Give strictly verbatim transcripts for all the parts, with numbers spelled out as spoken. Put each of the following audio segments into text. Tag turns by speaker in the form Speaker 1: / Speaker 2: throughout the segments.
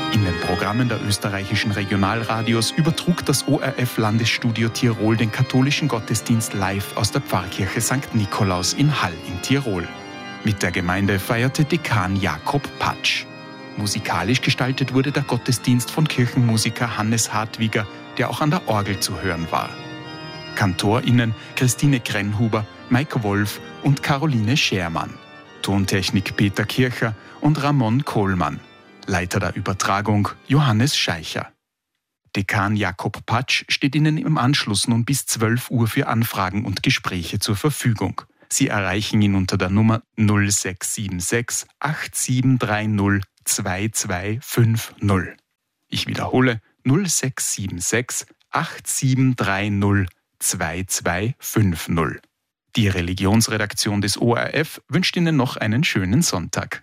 Speaker 1: In den Programmen der österreichischen Regionalradios übertrug das O R F-Landesstudio Tirol den katholischen Gottesdienst live aus der Pfarrkirche Sankt Nikolaus in Hall in Tirol. Mit der Gemeinde feierte Dekan Jakob Patsch. Musikalisch gestaltet wurde der Gottesdienst von Kirchenmusiker Hannes Hartwiger, der auch an der Orgel zu hören war. KantorInnen Christine Grenhuber, Maike Wolf und Caroline Schermann. Tontechnik Peter Kircher und Ramon Kohlmann. Leiter der Übertragung Johannes Scheicher. Dekan Jakob Patsch steht Ihnen im Anschluss nun bis zwölf Uhr für Anfragen und Gespräche zur Verfügung. Sie erreichen ihn unter der Nummer null sechs sieben sechs acht sieben drei null zwei zwei fünf null. Ich wiederhole null sechs sieben sechs acht sieben drei null zwei zwei fünf null. Die Religionsredaktion des O R F wünscht Ihnen noch einen schönen Sonntag.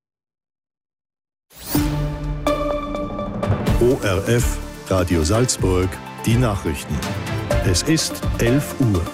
Speaker 2: O R F, Radio Salzburg, die Nachrichten. Es ist elf Uhr.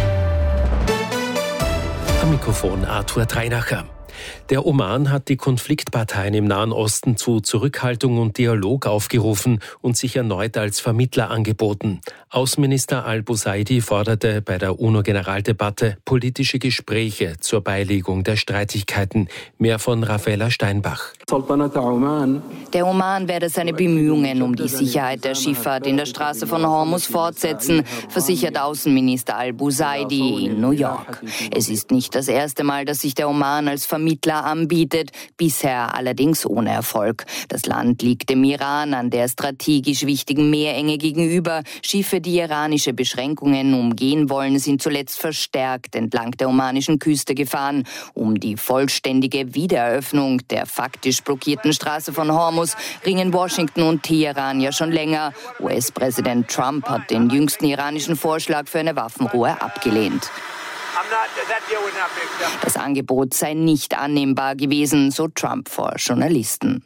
Speaker 3: Am Mikrofon Arthur Dreinacher. Der Oman hat die Konfliktparteien im Nahen Osten zu Zurückhaltung und Dialog aufgerufen und sich erneut als Vermittler angeboten. Außenminister al-Busaidi forderte bei der UNO-Generaldebatte politische Gespräche zur Beilegung der Streitigkeiten. Mehr von Raffaella Steinbach.
Speaker 4: Der Oman werde seine Bemühungen um die Sicherheit der Schifffahrt in der Straße von Hormuz fortsetzen, versichert Außenminister al-Busaidi in New York. Es ist nicht das erste Mal, dass sich der Oman als Vermittler anbietet, bisher allerdings ohne Erfolg. Das Land liegt dem Iran an der strategisch wichtigen Meerenge gegenüber. Schiffe, die iranische Beschränkungen umgehen wollen, sind zuletzt verstärkt entlang der omanischen Küste gefahren. Um die vollständige Wiedereröffnung der faktisch blockierten Straße von Hormuz ringen Washington und Teheran ja schon länger. U S-Präsident Trump hat den jüngsten iranischen Vorschlag für eine Waffenruhe abgelehnt. Das Angebot sei nicht annehmbar gewesen, so Trump vor Journalisten.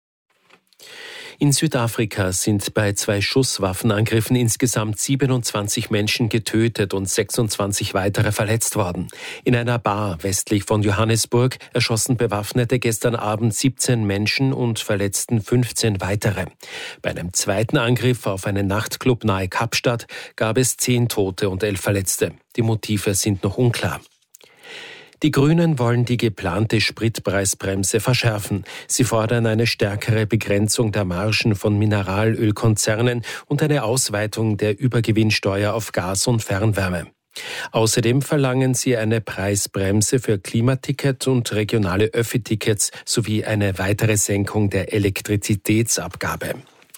Speaker 3: In Südafrika sind bei zwei Schusswaffenangriffen insgesamt siebenundzwanzig Menschen getötet und sechsundzwanzig weitere verletzt worden. In einer Bar westlich von Johannesburg erschossen Bewaffnete gestern Abend siebzehn Menschen und verletzten fünfzehn weitere. Bei einem zweiten Angriff auf einen Nachtclub nahe Kapstadt gab es zehn Tote und elf Verletzte. Die Motive sind noch unklar. Die Grünen wollen die geplante Spritpreisbremse verschärfen. Sie fordern eine stärkere Begrenzung der Margen von Mineralölkonzernen und eine Ausweitung der Übergewinnsteuer auf Gas und Fernwärme. Außerdem verlangen sie eine Preisbremse für Klimaticket und regionale Öffi-Tickets sowie eine weitere Senkung der Elektrizitätsabgabe.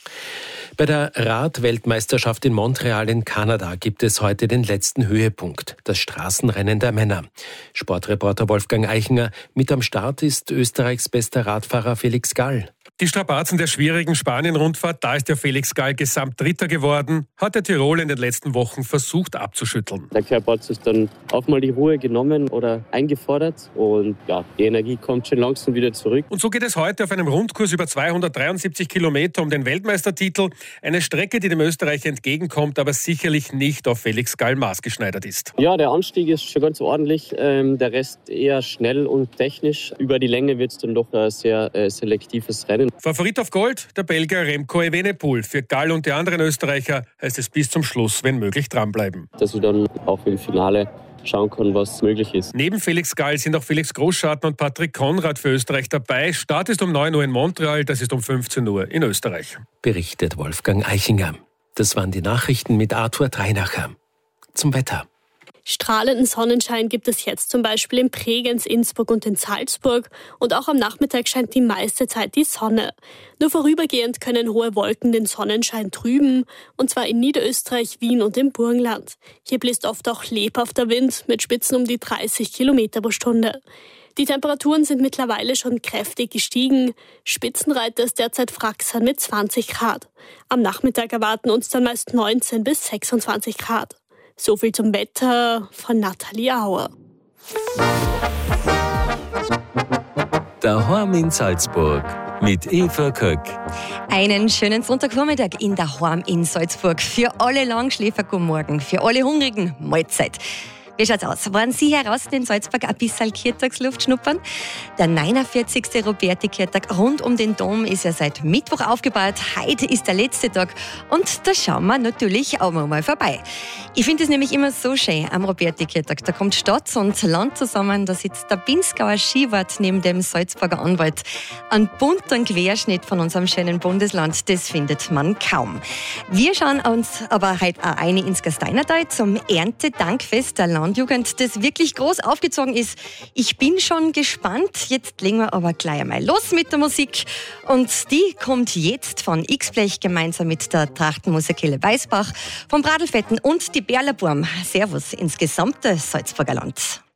Speaker 3: Bei der Rad-Weltmeisterschaft in Montreal in Kanada gibt es heute den letzten Höhepunkt, das Straßenrennen der Männer. Sportreporter Wolfgang Eichinger, mit am Start ist Österreichs bester Radfahrer Felix Gall.
Speaker 5: Die Strapazen der schwierigen Spanien-Rundfahrt, da ist der Felix Gall Gesamtdritter geworden, hat der Tirol in den letzten Wochen versucht abzuschütteln.
Speaker 6: Der Körper hat sich dann auch mal die Ruhe genommen oder eingefordert und ja, die Energie kommt schon langsam wieder zurück.
Speaker 5: Und so geht es heute auf einem Rundkurs über zweihundertdreiundsiebzig Kilometer um den Weltmeistertitel. Eine Strecke, die dem Österreicher entgegenkommt, aber sicherlich nicht auf Felix Gall maßgeschneidert ist.
Speaker 6: Ja, der Anstieg ist schon ganz ordentlich, ähm, der Rest eher schnell und technisch. Über die Länge wird es dann doch ein sehr äh, selektives Rennen.
Speaker 5: Favorit auf Gold, der Belgier Remco Evenepoel. Für Gall und die anderen Österreicher heißt es bis zum Schluss, wenn möglich, dranbleiben.
Speaker 6: Dass wir dann auch im Finale schauen können, was möglich ist.
Speaker 5: Neben Felix Gall sind auch Felix Großschartner und Patrick Konrad für Österreich dabei. Start ist um neun Uhr in Montreal, das ist um fünfzehn Uhr in Österreich.
Speaker 3: Berichtet Wolfgang Eichinger. Das waren die Nachrichten mit Arthur Dreinacher. Zum Wetter.
Speaker 7: Strahlenden Sonnenschein gibt es jetzt zum Beispiel in Bregenz, Innsbruck und in Salzburg. Und auch am Nachmittag scheint die meiste Zeit die Sonne. Nur vorübergehend können hohe Wolken den Sonnenschein trüben. Und zwar in Niederösterreich, Wien und im Burgenland. Hier bläst oft auch lebhafter Wind mit Spitzen um die dreißig Kilometer pro Stunde. Die Temperaturen sind mittlerweile schon kräftig gestiegen. Spitzenreiter ist derzeit Fraxern mit zwanzig Grad. Am Nachmittag erwarten uns dann meist neunzehn bis sechsundzwanzig Grad. So viel zum Wetter von Nathalie Auer.
Speaker 8: Daheim in Salzburg mit Eva Köck.
Speaker 9: Einen schönen Sonntagvormittag in Daheim in Salzburg. Für alle Langschläfer guten Morgen, für alle Hungrigen Mahlzeit. Wie schaut's aus? Waren Sie heraus in Salzburg ein bisschen Kirtagsluft schnuppern? Der neunundvierzigste Roberti-Kirtag rund um den Dom ist ja seit Mittwoch aufgebaut. Heute ist der letzte Tag und da schauen wir natürlich auch mal vorbei. Ich finde es nämlich immer so schön am Roberti-Kirtag. Da kommt Stadt und Land zusammen. Da sitzt der Pinzgauer Skiwart neben dem Salzburger Anwalt. Ein bunter Querschnitt von unserem schönen Bundesland, das findet man kaum. Wir schauen uns aber heute auch eine ins Gasteinertal zum Erntedankfest der Landjugend, das wirklich groß aufgezogen ist. Ich bin schon gespannt. Jetzt legen wir aber gleich einmal los mit der Musik. Und die kommt jetzt von X-Blech gemeinsam mit der Trachtenmusikelle Weißbach, vom Bradelfetten und die Berlerburm. Servus ins gesamte Salzburger Land.